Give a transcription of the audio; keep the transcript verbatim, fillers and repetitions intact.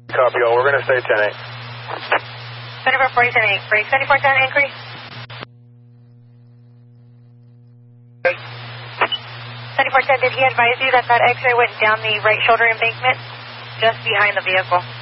Copy all. We're going to stay ten eight. seventy-four forty, ten eight. Break seventy-four ten inquiry. seventy-four ten, did he advise you that that X-ray went down the right shoulder embankment just behind the vehicle?